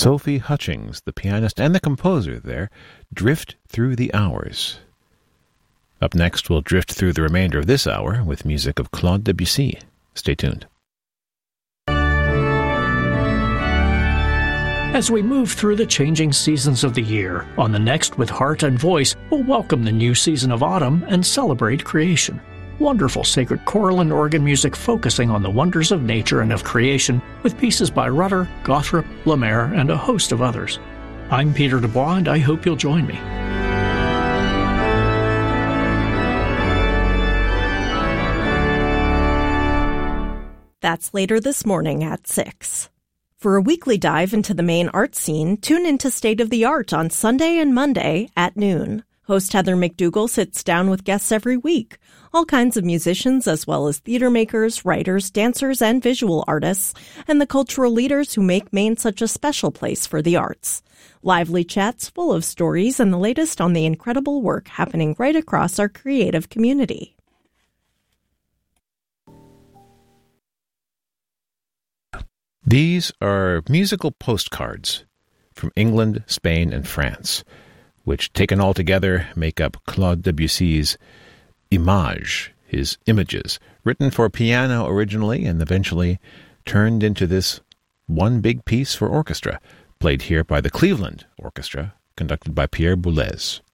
Sophie Hutchings, the pianist and the composer there, drift through the hours. Up next, we'll drift through the remainder of this hour with music of Claude Debussy. Stay tuned. As we move through the changing seasons of the year, on the Next with Heart and Voice, we'll welcome the new season of autumn and celebrate creation. Wonderful sacred choral and organ music focusing on the wonders of nature and of creation, with pieces by Rutter, Gothrop, Lemaire, and a host of others. I'm Peter Dubois, and I hope you'll join me. That's later this morning at 6. For a weekly dive into the Maine art scene, tune into State of the Art on Sunday and Monday at noon. Host Heather McDougall sits down with guests every week. All kinds of musicians, as well as theater makers, writers, dancers, and visual artists, and the cultural leaders who make Maine such a special place for the arts. Lively chats full of stories and the latest on the incredible work happening right across our creative community. These are musical postcards from England, Spain, and France, which, taken all together, make up Claude Debussy's Images, his images, written for piano originally and eventually turned into this one big piece for orchestra, played here by the Cleveland Orchestra, conducted by Pierre Boulez.